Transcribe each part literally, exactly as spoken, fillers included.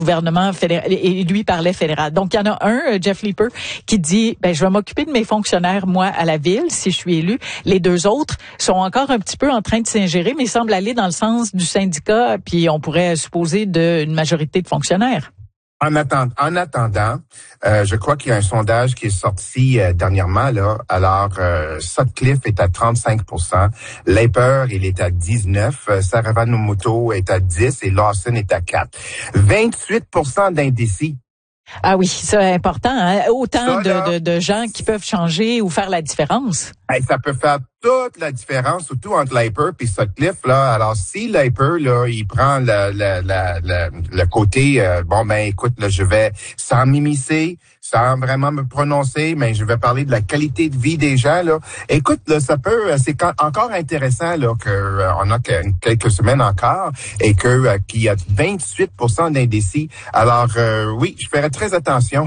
gouvernement fédéral, et lui parlait fédéral. Donc, il y en a un, Jeff Leeper, qui dit, ben, je vais m'occuper de mes fonctionnaires, moi, à la ville, si je suis élu. Les deux autres sont encore un petit peu en train de s'ingérer, mais semblent aller dans le sens du syndicat, puis on pourrait supposer d'une majorité de fonctionnaires. En, attend, en attendant, euh, je crois qu'il y a un sondage qui est sorti euh, dernièrement, là. Alors, euh, Sutcliffe est à trente-cinq pour cent, Leeper, il est à dix-neuf, euh, Saravanomouto est à dix et Lawson est à quatre. vingt-huit pour cent d'indécis. Ah oui, c'est important, hein? Autant Ça, là, de, de, de gens qui peuvent changer ou faire la différence. Hey, ça peut faire toute la différence, surtout entre Leeper et Sutcliffe, là. Alors, si Leeper, là, il prend le, le, le, le, le côté, euh, bon, ben, écoute, là, je vais, sans m'immiscer, sans vraiment me prononcer, mais je vais parler de la qualité de vie des gens, là. Écoute, là, ça peut, c'est quand, encore intéressant, là, que, euh, on a que, quelques semaines encore, et que, euh, qu'il y a vingt-huit pour cent d'indécis. Alors, euh, oui, je ferai très attention.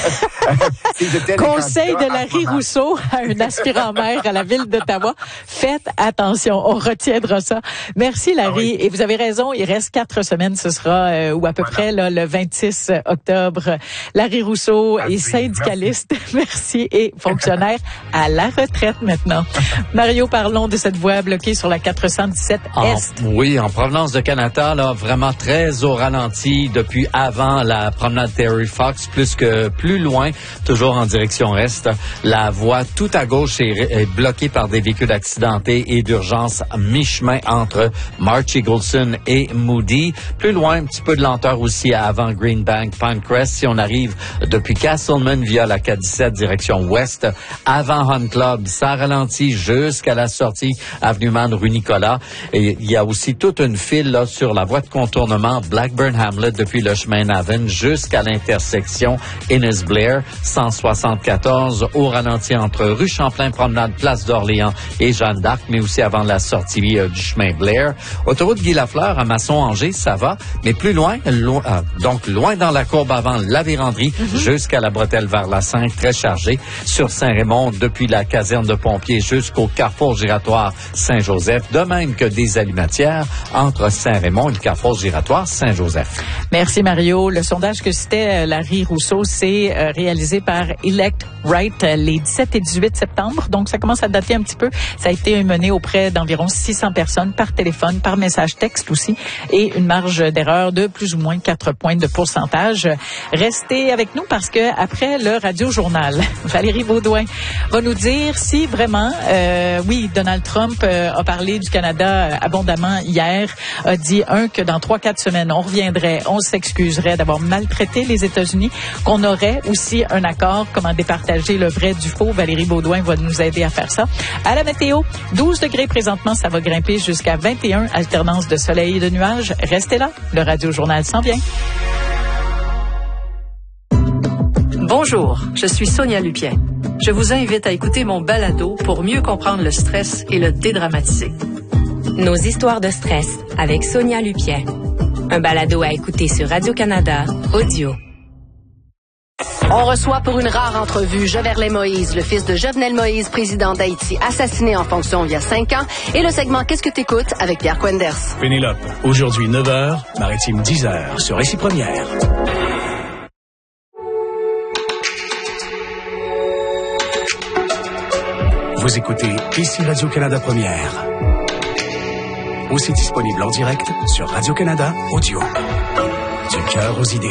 Si Conseil de Larry Rousseau à un aspirant maire à la ville d'Ottawa. Faites attention, on retiendra ça. Merci Larry. Ah oui. Et vous avez raison, il reste quatre semaines, ce sera euh, ou à peu voilà. près là, le vingt-six octobre. Larry Rousseau Merci. est syndicaliste, merci, et fonctionnaire à la retraite maintenant. Mario, parlons de cette voie bloquée sur la quatre cent dix-sept Est. En, oui, en provenance de Canada, là, vraiment très au ralenti depuis avant la promenade Terry Fox, plus que plus loin, toujours en direction Est. La voie tout à gauche est, est bloquée par des véhicules accidentés et d'urgence à mi-chemin entre March Eagleson et Moody. Plus loin, un petit peu de lenteur aussi avant Greenbank, Pinecrest. Si on arrive depuis Castleman via la quatre dix-sept direction ouest, avant Hunt Club, ça ralentit jusqu'à la sortie avenue Man rue Nicolas. Et il y a aussi toute une file là sur la voie de contournement Blackburn-Hamlet depuis le chemin Navan jusqu'à l'intersection Innes-Blair, cent soixante-quatorze au ralenti entre rue Champlain, promenade Place d'Orléans et Jeanne d'Arc, mais aussi avant la sortie euh, du chemin Blair. Autoroute Guy-Lafleur à Masson-Angers, ça va, mais plus loin, lo- euh, donc loin dans la courbe avant la Vérandrie, mm-hmm. jusqu'à la bretelle vers la cinq, très chargée. Sur Saint-Raymond, depuis la caserne de pompiers jusqu'au carrefour giratoire Saint-Joseph, de même que des alimatières entre Saint-Raymond et le carrefour giratoire Saint-Joseph. Merci Mario. Le sondage que citait Larry Rousseau, c'est euh, réalisé par Elect Right euh, les dix-sept et dix-huit septembre. Donc, ça commence à dater un petit peu. Ça a été mené auprès d'environ six cents personnes par téléphone, par message texte aussi, et une marge d'erreur de plus ou moins quatre points de pourcentage. Restez avec nous parce que après le Radio-Journal, Valérie Beaudoin va nous dire si vraiment, euh, oui, Donald Trump euh, a parlé du Canada abondamment hier, a dit, un, que dans trois, quatre semaines, on reviendrait, on s'excuserait d'avoir maltraité les États-Unis, qu'on aurait aussi un accord, comment départager le vrai du faux. Valérie Beaudoin va nous aider à faire ça. À la météo, douze degrés présentement, ça va grimper jusqu'à vingt et un, alternance de soleil et de nuages. Restez là, le Radio-Journal s'en vient. Bonjour, je suis Sonia Lupien. Je vous invite à écouter mon balado pour mieux comprendre le stress et le dédramatiser. Nos histoires de stress avec Sonia Lupien. Un balado à écouter sur Radio-Canada, audio. On reçoit pour une rare entrevue Joverlin Moïse, le fils de Jovenel Moïse, président d'Haïti, assassiné en fonction il y a cinq ans, et le segment Qu'est-ce que t'écoutes avec Pierre Quenders. Pénélope, aujourd'hui neuf heures, Maritime dix heures, sur Récit Première. Vous écoutez ici Radio-Canada Première. Aussi disponible en direct sur Radio-Canada Audio. Du cœur aux idées.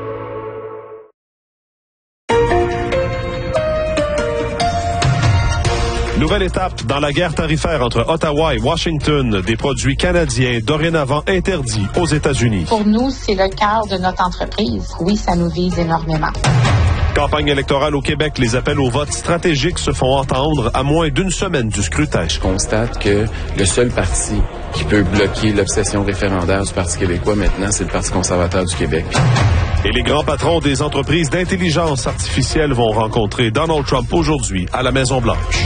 Nouvelle étape dans la guerre tarifaire entre Ottawa et Washington. Des produits canadiens dorénavant interdits aux États-Unis. Pour nous, c'est le cœur de notre entreprise. Oui, ça nous vise énormément. Campagne électorale au Québec, les appels au vote stratégique se font entendre à moins d'une semaine du scrutin. Je constate que le seul parti qui peut bloquer l'obsession référendaire du Parti québécois maintenant, c'est le Parti conservateur du Québec. Et les grands patrons des entreprises d'intelligence artificielle vont rencontrer Donald Trump aujourd'hui à la Maison-Blanche.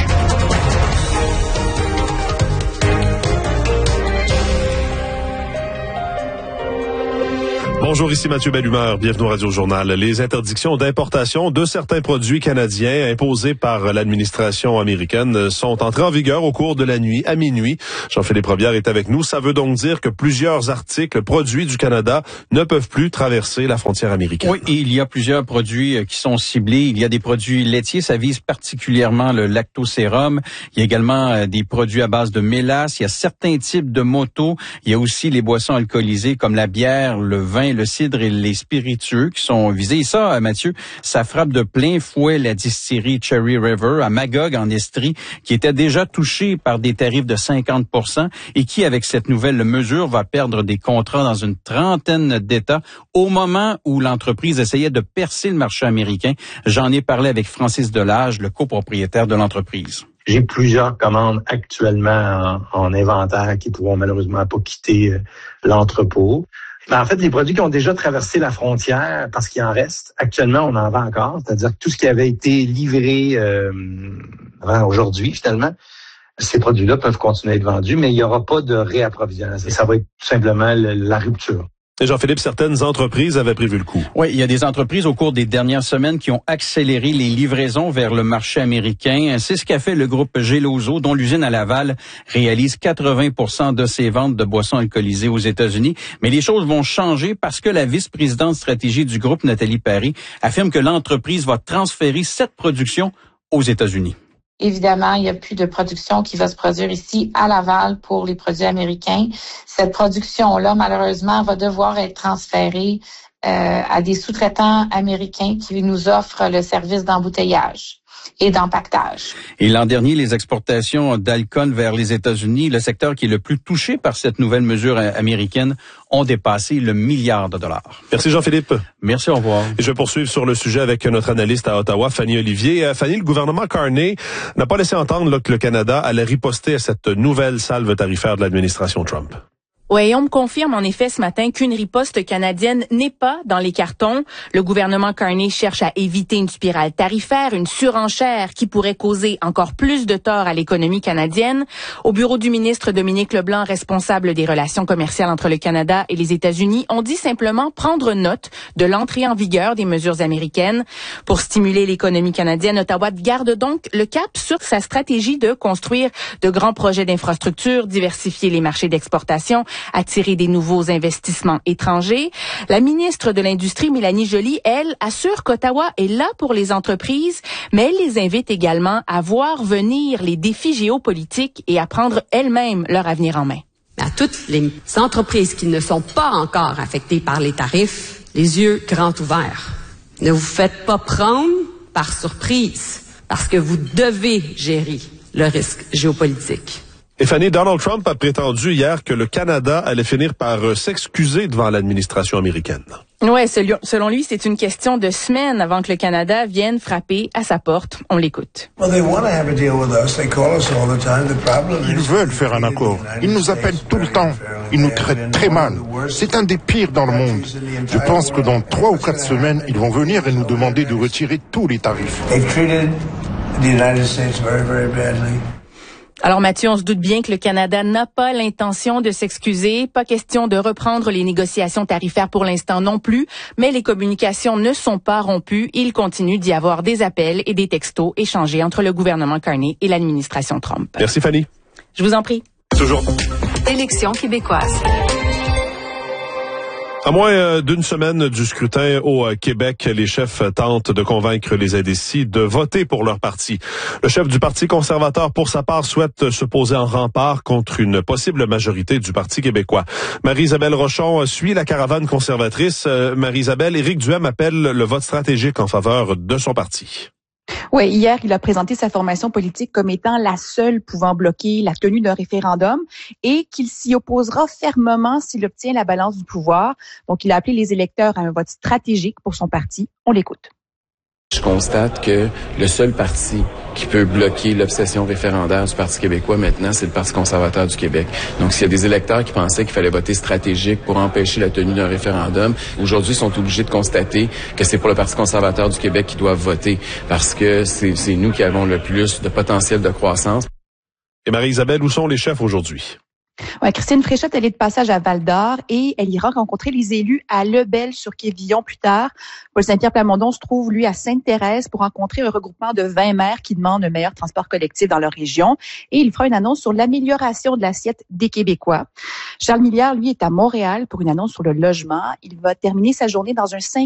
Bonjour, ici Mathieu Bellumeur. Bienvenue au Radio Journal. Les interdictions d'importation de certains produits canadiens imposées par l'administration américaine sont entrées en vigueur au cours de la nuit à minuit. Jean-Philippe Robillard est avec nous. Ça veut donc dire que plusieurs articles produits du Canada ne peuvent plus traverser la frontière américaine. Oui, il y a plusieurs produits qui sont ciblés. Il y a des produits laitiers, ça vise particulièrement le lactosérum. Il y a également des produits à base de mélasse. Il y a certains types de motos. Il y a aussi les boissons alcoolisées comme la bière, le vin, le cidre et les spiritueux qui sont visés. Et ça, Mathieu, ça frappe de plein fouet la distillerie Cherry River à Magog en Estrie, qui était déjà touchée par des tarifs de cinquante pour cent et qui, avec cette nouvelle mesure, va perdre des contrats dans une trentaine d'États au moment où l'entreprise essayait de percer le marché américain. J'en ai parlé avec Francis Delage, le copropriétaire de l'entreprise. J'ai plusieurs commandes actuellement en, en inventaire qui pourront malheureusement pas quitter euh, l'entrepôt. Ben, en fait, les produits qui ont déjà traversé la frontière, parce qu'il en reste, actuellement, on en vend encore. C'est-à-dire que tout ce qui avait été livré euh, aujourd'hui, finalement, ces produits-là peuvent continuer à être vendus, mais il n'y aura pas de réapprovisionnement. Ça va être tout simplement le, la rupture. Et Jean-Philippe, certaines entreprises avaient prévu le coup. Oui, il y a des entreprises au cours des dernières semaines qui ont accéléré les livraisons vers le marché américain. C'est ce qu'a fait le groupe Geloso, dont l'usine à Laval réalise quatre-vingts pour cent de ses ventes de boissons alcoolisées aux États-Unis. Mais les choses vont changer parce que la vice-présidente stratégie du groupe, Nathalie Paris, affirme que l'entreprise va transférer cette production aux États-Unis. Évidemment, il n'y a plus de production qui va se produire ici à Laval pour les produits américains. Cette production-là, malheureusement, va devoir être transférée euh, à des sous-traitants américains qui nous offrent le service d'embouteillage et d'empaquetage. Et l'an dernier, les exportations d'alcool vers les États-Unis, le secteur qui est le plus touché par cette nouvelle mesure américaine, ont dépassé le milliard de dollars. Merci Jean-Philippe. Merci, au revoir. Et je vais poursuivre sur le sujet avec notre analyste à Ottawa, Fanny Olivier. Euh, Fanny, le gouvernement Carney n'a pas laissé entendre là, que le Canada allait riposter à cette nouvelle salve tarifaire de l'administration Trump. Oui, on me confirme en effet ce matin qu'une riposte canadienne n'est pas dans les cartons. Le gouvernement Carney cherche à éviter une spirale tarifaire, une surenchère qui pourrait causer encore plus de tort à l'économie canadienne. Au bureau du ministre Dominique Leblanc, responsable des relations commerciales entre le Canada et les États-Unis, on dit simplement prendre note de l'entrée en vigueur des mesures américaines. Pour stimuler l'économie canadienne, Ottawa garde donc le cap sur sa stratégie de construire de grands projets d'infrastructure, diversifier les marchés d'exportation, attirer des nouveaux investissements étrangers. La ministre de l'Industrie, Mélanie Joly, elle, assure qu'Ottawa est là pour les entreprises, mais elle les invite également à voir venir les défis géopolitiques et à prendre elles-mêmes leur avenir en main. À toutes les entreprises qui ne sont pas encore affectées par les tarifs, les yeux grands ouverts. Ne vous faites pas prendre par surprise, parce que vous devez gérer le risque géopolitique. Et Fanny, Donald Trump a prétendu hier que le Canada allait finir par euh, s'excuser devant l'administration américaine. Ouais, selon lui, c'est une question de semaines avant que le Canada vienne frapper à sa porte. On l'écoute. Ils veulent faire un accord. Ils nous appellent tout le temps. Ils nous traitent très mal. C'est un des pires dans le monde. Je pense que dans trois ou quatre semaines, ils vont venir et nous demander de retirer tous les tarifs. Alors Mathieu, on se doute bien que le Canada n'a pas l'intention de s'excuser, pas question de reprendre les négociations tarifaires pour l'instant non plus, mais les communications ne sont pas rompues, il continue d'y avoir des appels et des textos échangés entre le gouvernement Carney et l'administration Trump. Merci Fanny. Je vous en prie. Toujours. Élections québécoises. À moins d'une semaine du scrutin au Québec, les chefs tentent de convaincre les indécis de voter pour leur parti. Le chef du Parti conservateur, pour sa part, souhaite se poser en rempart contre une possible majorité du Parti québécois. Marie-Isabelle Rochon suit la caravane conservatrice. Marie-Isabelle, Éric Duhem appelle le vote stratégique en faveur de son parti. Oui, hier, il a présenté sa formation politique comme étant la seule pouvant bloquer la tenue d'un référendum et qu'il s'y opposera fermement s'il obtient la balance du pouvoir. Donc, il a appelé les électeurs à un vote stratégique pour son parti. On l'écoute. Je constate que le seul parti qui peut bloquer l'obsession référendaire du Parti québécois maintenant, c'est le Parti conservateur du Québec. Donc, s'il y a des électeurs qui pensaient qu'il fallait voter stratégique pour empêcher la tenue d'un référendum, aujourd'hui, ils sont obligés de constater que c'est pour le Parti conservateur du Québec qu'ils doivent voter parce que c'est, c'est nous qui avons le plus de potentiel de croissance. Et Marie-Isabelle, où sont les chefs aujourd'hui? Ouais, Christine Fréchette, elle est de passage à Val-d'Or et elle ira rencontrer les élus à Lebel-sur-Quévillon plus tard. Paul Saint-Pierre Plamondon se trouve, lui, à Sainte-Thérèse pour rencontrer un regroupement de vingt maires qui demandent un meilleur transport collectif dans leur région. Et il fera une annonce sur l'amélioration de l'assiette des Québécois. Charles Milliard, lui, est à Montréal pour une annonce sur le logement. Il va terminer sa journée dans un cinq